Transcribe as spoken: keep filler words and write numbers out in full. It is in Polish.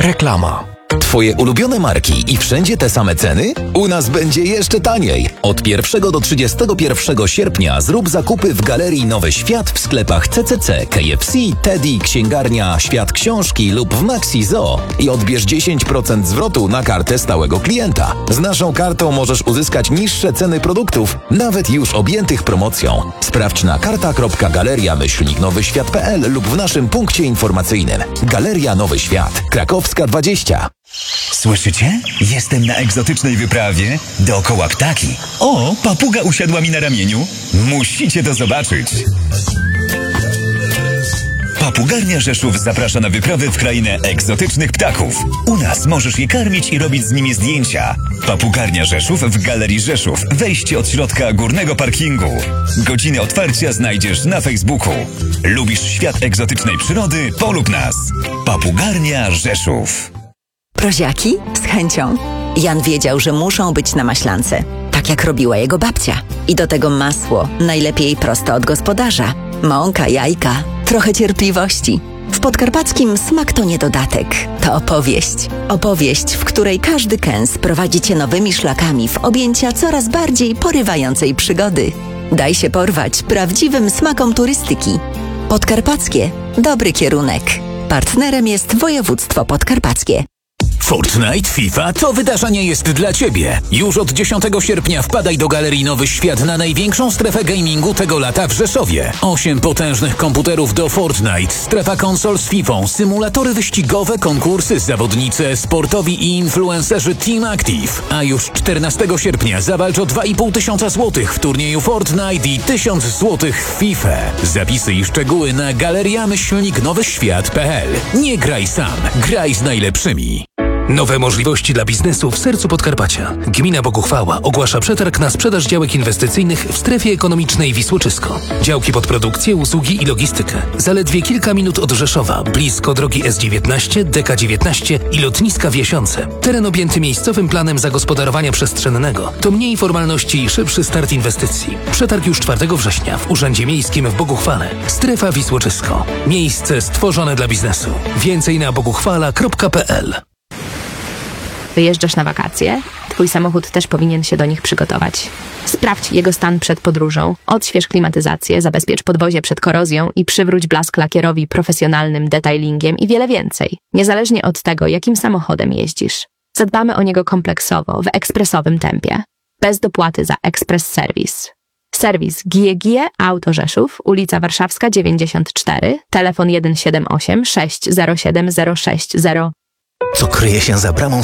Reklama. Twoje ulubione marki i wszędzie te same ceny? U nas będzie jeszcze taniej. Od pierwszego do trzydziestego pierwszego sierpnia zrób zakupy w Galerii Nowy Świat w sklepach C C C, K F C, Teddy, Księgarnia, Świat Książki lub w Maxi Zoo i odbierz dziesięć procent zwrotu na kartę stałego klienta. Z naszą kartą możesz uzyskać niższe ceny produktów, nawet już objętych promocją. Sprawdź na karta kropka galeria myślnik nowy świat kropka p l lub w naszym punkcie informacyjnym. Galeria Nowy Świat, Krakowska dwadzieścia. Słyszycie? Jestem na egzotycznej wyprawie. Dookoła ptaki. O, papuga usiadła mi na ramieniu. Musicie to zobaczyć. Papugarnia Rzeszów zaprasza na wyprawę w krainę egzotycznych ptaków. U nas możesz je karmić i robić z nimi zdjęcia. Papugarnia Rzeszów w Galerii Rzeszów. Wejście od środka górnego parkingu. Godziny otwarcia znajdziesz na Facebooku. Lubisz świat egzotycznej przyrody? Polub nas. Papugarnia Rzeszów. Proziaki? Z chęcią. Jan wiedział, że muszą być na maślance, tak jak robiła jego babcia. I do tego masło, najlepiej prosto od gospodarza. Mąka, jajka, trochę cierpliwości. W podkarpackim smak to nie dodatek, to opowieść. Opowieść, w której każdy kęs prowadzi cię nowymi szlakami w objęcia coraz bardziej porywającej przygody. Daj się porwać prawdziwym smakom turystyki. Podkarpackie. Dobry kierunek. Partnerem jest województwo podkarpackie. Fortnite, FIFA to wydarzenie jest dla Ciebie. Już od dziesiątego sierpnia wpadaj do Galerii Nowy Świat na największą strefę gamingu tego lata w Rzeszowie. Osiem potężnych komputerów do Fortnite, strefa konsol z FIFA, symulatory wyścigowe, konkursy, zawodnicy, sportowi i influencerzy Team Active. A już czternastego sierpnia zawalcz o dwa i pół tysiąca złotych w turnieju Fortnite i tysiąc złotych w FIFA. Zapisy i szczegóły na galeria myślnik nowy świat kropka p l. Nie graj sam, graj z najlepszymi. Nowe możliwości dla biznesu w sercu Podkarpacia. Gmina Boguchwała ogłasza przetarg na sprzedaż działek inwestycyjnych w strefie ekonomicznej Wisłoczysko. Działki pod produkcję, usługi i logistykę. Zaledwie kilka minut od Rzeszowa, blisko drogi S dziewiętnaście, D K dziewiętnaście i lotniska w Jasiące. Teren objęty miejscowym planem zagospodarowania przestrzennego. To mniej formalności i szybszy start inwestycji. Przetarg już czwartego września w Urzędzie Miejskim w Boguchwale. Strefa Wisłoczysko. Miejsce stworzone dla biznesu. Więcej na boguchwala kropka p l. Wyjeżdżasz na wakacje? Twój samochód też powinien się do nich przygotować. Sprawdź jego stan przed podróżą, odśwież klimatyzację, zabezpiecz podwozie przed korozją i przywróć blask lakierowi profesjonalnym detailingiem i wiele więcej. Niezależnie od tego, jakim samochodem jeździsz. Zadbamy o niego kompleksowo, w ekspresowym tempie. Bez dopłaty za ekspres serwis. Serwis G G E Auto Rzeszów, ulica Warszawska dziewięćdziesiąt cztery, telefon jeden siedem osiem sześć zero siedem zero sześć zero. Co kryje się za bramą